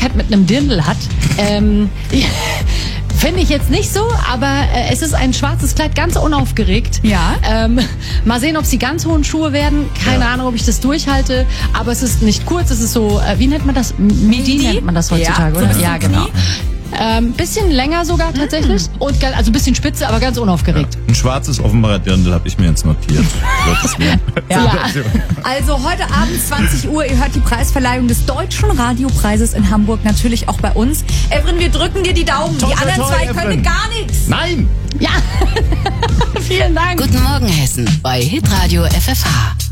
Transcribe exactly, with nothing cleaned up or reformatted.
Ähnlichkeit mit einem Dirndl hat. Ähm, Finde ich jetzt nicht so, aber äh, es ist ein schwarzes Kleid, ganz unaufgeregt. Ja. Ähm, mal sehen, ob es die ganz hohen Schuhe werden. Keine ja. Ahnung, ob ich das durchhalte. Aber es ist nicht kurz, es ist so, äh, wie nennt man das? Midi, Midi nennt man das heutzutage, ja, oder? Ja, genau. Ähm, bisschen länger sogar tatsächlich. Mm. Und also ein bisschen spitze, aber ganz unaufgeregt. Ja. Ein schwarzes offenbarer Dirndl habe ich mir jetzt notiert. ja. Ja. Also heute Abend zwanzig Uhr, ihr hört die Preisverleihung des Deutschen Radiopreises in Hamburg, natürlich auch bei uns. Evren, wir drücken dir die Daumen. Toi, die anderen toi, zwei Evren. Können gar nichts. Nein! Ja. Vielen Dank. Guten Morgen, Hessen, bei Hitradio F F H.